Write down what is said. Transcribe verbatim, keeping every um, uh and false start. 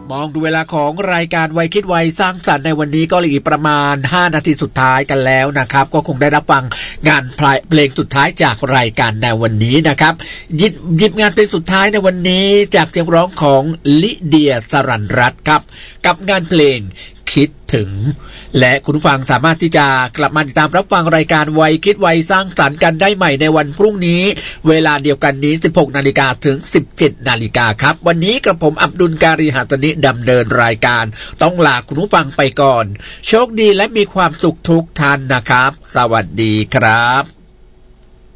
มองดูเวลาของรายการวัยคิดวัยสร้างสรรค์ในวันนี้ก็เหลืออีกประมาณห้านาทีสุดท้ายกันแล้วนะครับก็คงได้รับฟังงานเพลงสุดท้ายจากรายการในวันนี้นะครับหยิบหยิบงานเพลงสุดท้ายในวันนี้จากเสียงร้องของลิเดียสรัญรัตน์ครับกับงานเพลงคิดถึงและคุณผู้ฟังสามารถที่จะกลับมาติดตามรับฟังรายการวัยคิดวัยสร้างสรรค์กันได้ใหม่ในวันพรุ่งนี้เวลาเดียวกันนี้ สิบหกนาฬิกา ถึง สิบเจ็ดนาฬิกาครับวันนี้กระผมอับดุลการีหาสนิดำเนินรายการต้องลาคุณผู้ฟังไปก่อนโชคดีและมีความสุขทุกท่านนะครับสวัสดีครับ